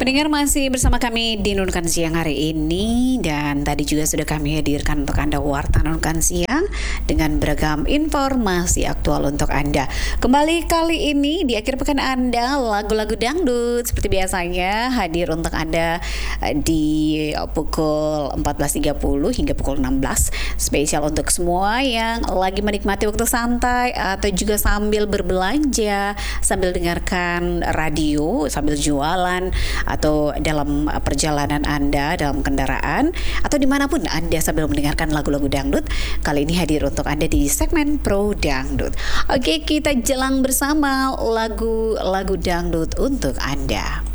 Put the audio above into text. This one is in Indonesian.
Pendengar masih bersama kami di Nunkan Siang hari ini, dan tadi juga sudah kami hadirkan untuk Anda Warta Nunkan Siang dengan beragam informasi aktual untuk Anda. Kembali kali ini di akhir pekan Anda, lagu-lagu dangdut seperti biasanya hadir untuk Anda di pukul 14.30 hingga pukul 16, spesial untuk semua yang lagi menikmati waktu santai atau juga sambil berbelanja, sambil dengarkan radio, sambil jualan, atau dalam perjalanan Anda, dalam kendaraan, atau dimanapun Anda sambil mendengarkan lagu-lagu dangdut. Kali ini hadir untuk Anda di segmen Pro Dangdut. Oke, kita jelang bersama lagu-lagu dangdut untuk Anda.